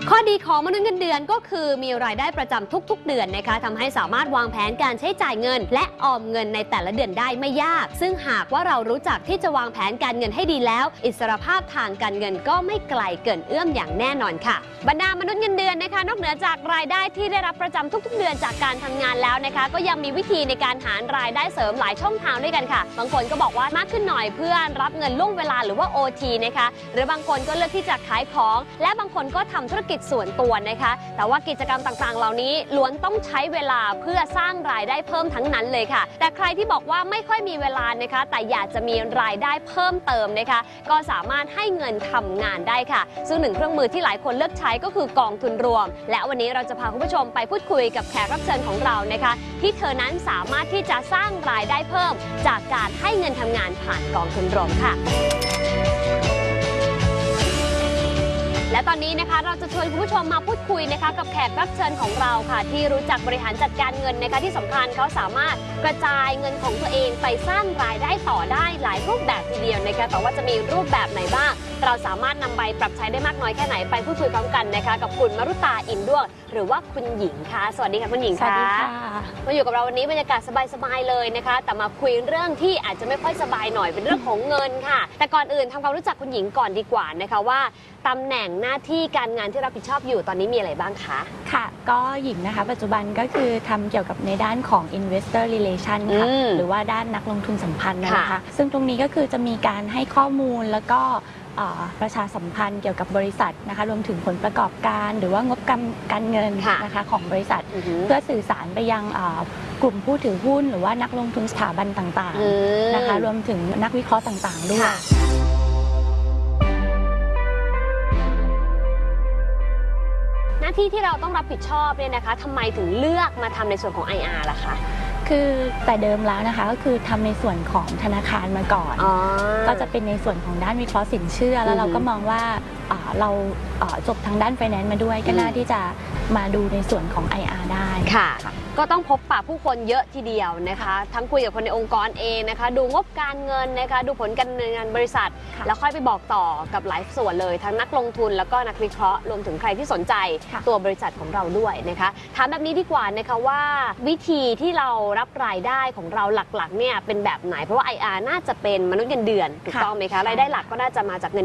ข้อดีของมนุษย์เงินเดือนก็คือมีรายได้ประจำทุกๆเดือนนะคะทำให้สามารถวางแผนการใช้จ่ายเงินและออมเงินในแต่ละเดือนได้ไม่ยากซึ่งหากว่าเรารู้จักที่จะวางแผนการเงินให้ดีแล้วอิสรภาพทางการเงินก็ไม่ไกลเกินเอื้อมอย่างแน่นอนค่ะบรรดามนุษย์เงินเดือนนะคะนอกเหนือจากรายได้ที่ได้รับประจำทุกๆเดือนจากการทำงานแล้วนะคะก็ยังมีวิธีในการหารายได้เสริมหลายช่องทางด้วยกันค่ะบางคนก็บอกว่ามากขึ้นหน่อยเพื่อรับเงินล่วงเวลาหรือว่า OT นะคะหรือบางคนก็เลือกที่จะขายของและบางคนก็ทำธุรกิจส่วนตัวนะคะแต่ว่ากิจกรรมต่างๆเหล่านี้ล้วนต้องใช้เวลาเพื่อสร้างรายได้เพิ่มทั้งนั้นเลยค่ะแต่ใครที่บอกว่าไม่ค่อยมีเวลานะคะแต่อยากจะมีรายได้เพิ่มเติมนะคะก็สามารถให้เงินทำงานได้ค่ะซึ่งหนึ่งเครื่องมือที่หลายคนเลือกใช้ก็คือกองทุนรวมและวันนี้เราจะพาคุณผู้ชมไปพูดคุยกับแขกรับเชิญของเรานะคะที่เธอนั้นสามารถที่จะสร้างรายได้เพิ่มจากการให้เงินทำงานผ่านกองทุนรวมค่ะและตอนนี้นะคะเราจะชวนคุณผู้ชมมาพูดคุยนะคะกับแขกรับเชิญของเราค่ะที่รู้จักบริหารจัดการเงินนะคะที่สำคัญเขาสามารถกระจายเงินของตัวเองไปสร้างรายได้ต่อได้หลายรูปแบบทีเดียวนะคะแต่ว่าจะมีรูปแบบไหนบ้างเราสามารถนำไปปรับใช้ได้มากน้อยแค่ไหนไปพูดคุยพร้อมกันนะคะกับคุณมรุตาอินด้วงหรือว่าคุณหญิงค่ะสวัสดีค่ะคุณหญิงค่ะสวัสดีค่ะมาอยู่กับเราวันนี้บรรยากาศสบายๆเลยนะคะแต่มาคุยเรื่องที่อาจจะไม่ค่อยสบายหน่อยเป็นเรื่องของเงินค่ะแต่ก่อนอื่นทำความรู้จักคุณหญิงก่อนดีกว่านะคะว่าตำแหน่งหน้าที่การงานที่รับผิดชอบอยู่ตอนนี้มีอะไรบ้างคะค่ะก็หญิงนะคะปัจจุบันก็คือทำเกี่ยวกับในด้านของ investor relation ค่ะหรือว่าด้านนักลงทุนสัมพันธ์นะคะซึ่งตรงนี้ก็คือจะมีการให้ข้อมูลแล้วก็ประชาสัมพันธ์เกี่ยวกับบริษัทนะคะรวมถึงผลประกอบการหรือว่างบการเงินนะคะของบริษัทเพื่อสื่อสารไปยังกลุ่มผู้ถือหุ้นหรือว่านักลงทุนสถาบันต่างๆนะคะรวมถึงนักวิเคราะห์ต่างๆด้วยหน้าที่ที่เราต้องรับผิดชอบเนี่ยนะคะทำไมถึงเลือกมาทำในส่วนของ IR ล่ะคะคือแต่เดิมแล้วนะคะก็คือทำในส่วนของธนาคารมาก่อนก็จะเป็นในส่วนของด้านวิเคราะห์สินเชื่อแล้วเราก็มองว่าเราจบทางด้านไฟแนนซ์มาด้วยก็น่าที่จะมาดูในส่วนของ IR ได้ค่ะก็ต้องพบปะผู้คนเยอะทีเดียวนะคะทั้งคุยกับคนในองค์กรเองนะคะดูงบการเงินนะคะดูผลการดำเนินงานบริษัทแล้วค่อยไปบอกต่อกับหลายส่วนเลยทั้งนักลงทุนแล้วก็นักวิเคราะห์รวมถึงใครที่สนใจตัวบริษัทของเราด้วยนะคะถามแบบนี้ดีกว่านะคะว่าวิธีที่เรารับรายได้ของเราหลักๆเนี่ยเป็นแบบไหนเพราะว่า IR น่าจะเป็นมนุษย์เงินเดือนถูกต้องไหมคะรายได้หลักก็น่าจะมาจากเงิน